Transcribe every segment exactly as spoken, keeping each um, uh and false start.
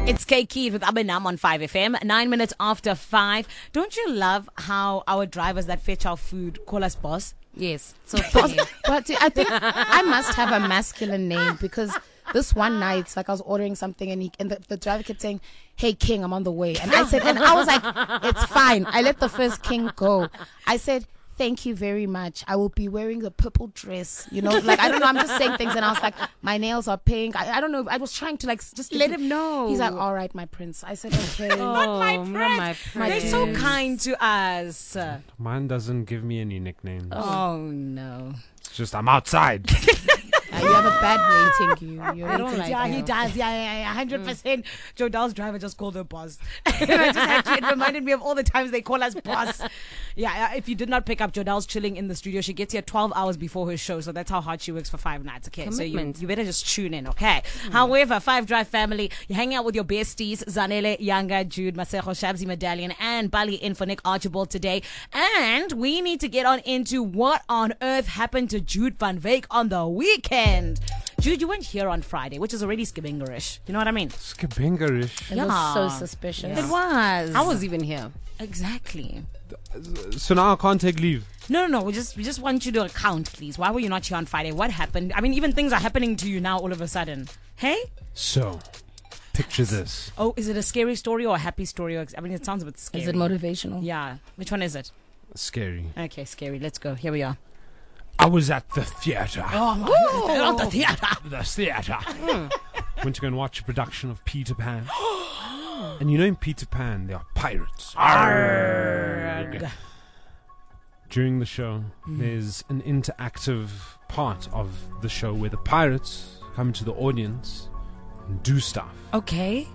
It's K Keith with Abinam on five F M, nine minutes after five. Don't you love how our drivers that fetch our food call us boss? Yes, so funny. But I think I must have a masculine name because this one night, like I was ordering something and, he, and the, the driver kept saying, "Hey King, I'm on the way." And I said, and I was like, "It's fine." I let the first King go. I said, "Thank you very much. I will be wearing the purple dress." You know, like, I don't know. I'm just saying things. And I was like, my nails are pink. I, I don't know. I was trying to like just let him know. He's like, "All right, my prince." I said, "Okay." Oh, Not my not prince. my They're prince. so kind to us. Mine doesn't give me any nicknames. Oh, no. It's just I'm outside. Uh, you have a bad rating. You, you're I don't rated like Yeah, high. he does. Yeah, yeah, yeah, one hundred percent. Joe Dow's driver just called her boss. And I just had to, it reminded me of all the times they call us boss. Yeah, yeah, if you did not pick up, Jodal's chilling in the studio. She gets here twelve hours before her show, so that's how hard she works for five nights. Okay, so you, Commitment. you better just tune in, okay? However, Five Drive family, you're hanging out with your besties, Zanele, Yanga, Jude, Masejo, Shabzi Medallion, and Bali in for Nick Archibald today. And we need to get on into what on earth happened to Jude Van Veek on the weekend. Jude, you weren't here on Friday, which is already skibbingerish. You know what I mean? Skibingerish. It Yeah. was so suspicious. It was. I was even here. Exactly. So now I can't take leave. No, no, no. We just we just want you to account, please. Why were you not here on Friday? What happened? I mean, even things are happening to you now all of a sudden. Hey? So, picture this. Oh, is it a scary story or a happy story? Or, I mean, it sounds a bit scary. Is it motivational? Yeah. Which one is it? Scary. Okay, scary. Let's go. Here we are. I was at the theatre. Oh, my God. The theater. The theatre. Went to go and watch a production of Peter Pan. And you know in Peter Pan, there are pirates. Arrgh. During the show, there's an interactive part of the show where the pirates come to the audience and do stuff. Okay.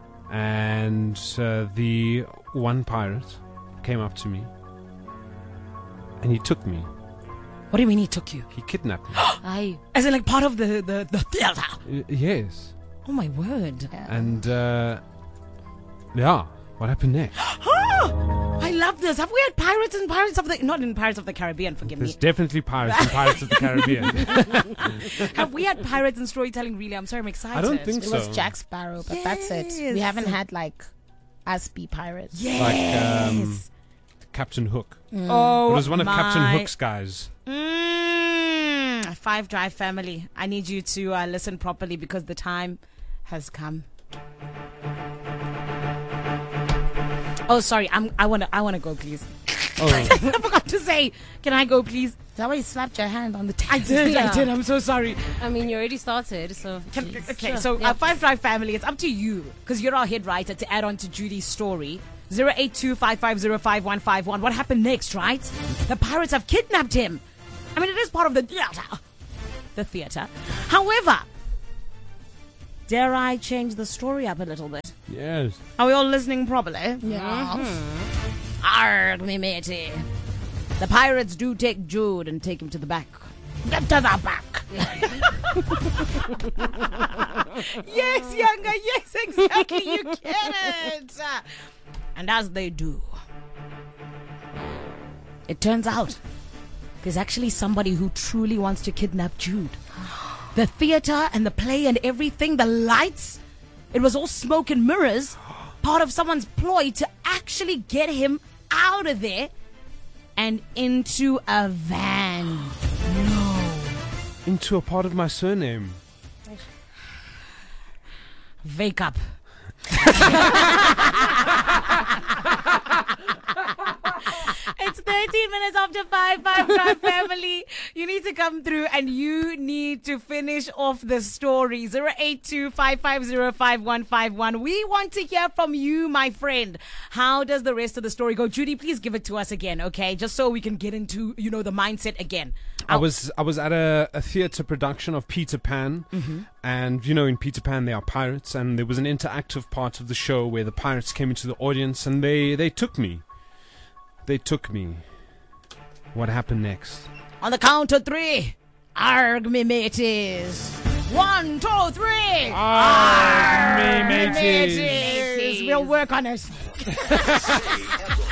And uh, the one pirate came up to me and he took me. What do you mean he took you? He kidnapped me. I As in, like, part of the, the, the theater. Y- yes. Oh, my word. And, uh, yeah, what happened next? I love this. Have we had pirates in Pirates of the... Not in Pirates of the Caribbean, forgive There's me. definitely pirates in Pirates of the Caribbean. Have we had pirates in storytelling, really? I'm sorry, I'm excited. I don't think It so. was Jack Sparrow, but that's it. Yes. We haven't had like us be pirates. Yes. Like, um, Captain Hook. Oh, It was one of Captain my- Hook's guys. Mm, Five Drive family, I need you to uh, listen properly because the time has come. Oh, sorry. I'm. I wanna. I wanna go, please. Oh, I forgot to say. Can I go, please? Is that why you slapped your hand on the I table? did. I Yeah. did. I'm so sorry. I mean, you already started, so Can, please. okay, Sure. so Yeah. uh, Five Drive family, it's up to you because you're our head writer to add on to Judy's story. Zero eight two five five zero five one five one. What happened next? Right? The pirates have kidnapped him. I mean, it is part of the theater. The theater. However, dare I change the story up a little bit? yes. Are we all listening properly? Yeah. Arg, me matey. The pirates do take Jude and take him to the back. Get to the back. Yes, Younger. Yes, exactly. You get it. And as they do, it turns out there's actually somebody who truly wants to kidnap Jude. The theater and the play and everything, the lights, it was all smoke and mirrors, part of someone's ploy to actually get him out of there and into a van. Into a part of my surname. Wake up. It's thirteen minutes after five, Five Drive family. You need to come through and you need to finish off the story. zero eight two five five zero five one five one. We want to hear from you, my friend. How does the rest of the story go? Judy, please give it to us again, okay? Just so we can get into, you know, the mindset again. I was I was at a, a theatre production of Peter Pan, and you know in Peter Pan they are pirates, and there was an interactive part of the show where the pirates came into the audience and they, they took me. They took me. What happened next? On the count of three. Arg, me mateys. One, two, three. Arg, me Me mateys. mateys. We'll work on it.